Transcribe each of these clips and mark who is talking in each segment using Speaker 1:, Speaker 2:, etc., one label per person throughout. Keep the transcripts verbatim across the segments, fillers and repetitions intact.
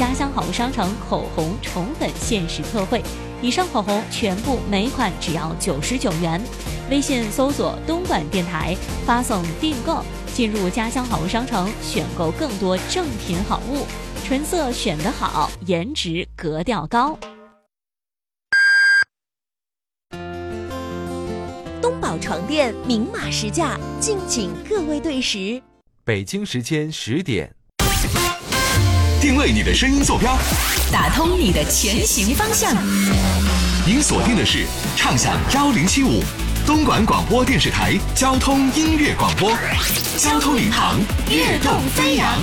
Speaker 1: 家乡好物商城口红宠粉限时特惠，以上口红全部每款只要九十九元。微信搜索东莞电台，发送订购，进入家乡好物商城，选购更多正品好物，纯色选得好，颜值格调高。
Speaker 2: 东宝床垫明码实价，敬请各位对时。
Speaker 3: 北京时间十点，
Speaker 4: 定位你的声音坐标，
Speaker 5: 打通你的前行方向。
Speaker 4: 您锁定的是畅享幺零七五东莞广播电视台交通音乐广播，交通领航，跃动飞扬。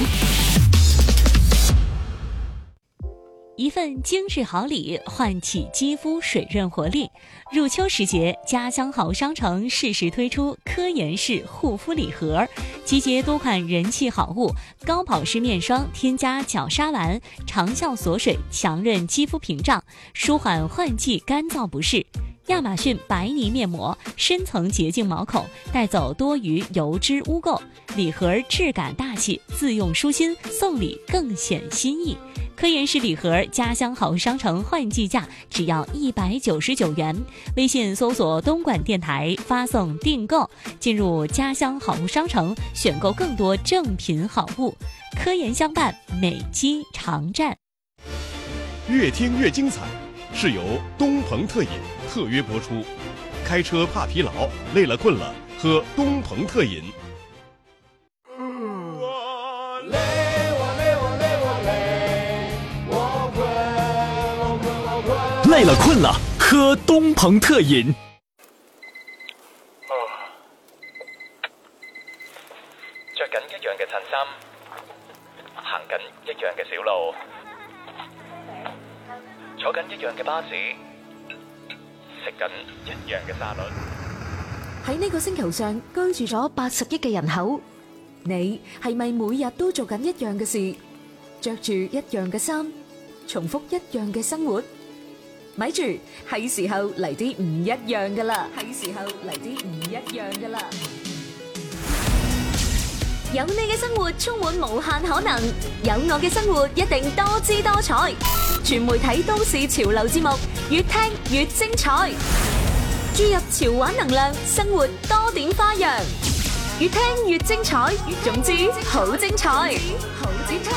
Speaker 1: 一份精致好礼，唤起肌肤水润活力。入秋时节，家乡好商城适时推出科颜氏护肤礼盒，集结多款人气好物，高保湿面霜添加角鲨烷，长效锁水，强韧肌肤屏障，舒缓换季干燥不适。亚马逊白泥面膜，深层洁净毛孔，带走多余油脂污垢。礼盒质感大气，自用舒心，送礼更显心意。科颜氏礼盒家乡好商城换季价只要一百九十九元，微信搜索东莞电台，发送订购，进入家乡好物商城，选购更多正品好物。科颜相伴，美肌常战。
Speaker 6: 越听越精彩，是由东鹏特饮特约播出。开车怕疲劳，累了困了，喝东鹏特饮。
Speaker 7: 累了困了，喝东鹏特饮。
Speaker 8: 着緊一樣嘅襯衫，行緊一樣嘅小路，坐緊一樣嘅巴士，食緊一樣嘅沙律。
Speaker 9: 喺呢個星球上居住咗八十億嘅人口，你係咪每日都做緊一樣嘅事，着住一樣嘅衫，重複一樣嘅生活？咪住，係時候嚟啲唔一樣噶啦！係時候嚟啲唔一樣噶啦！
Speaker 2: 有你嘅生活充滿無限可能，有我嘅生活一定多姿多彩。全媒體都市潮流節目，越聽越精彩。注入潮玩能量，生活多點花樣，越聽越精彩。總之好精彩，好精彩。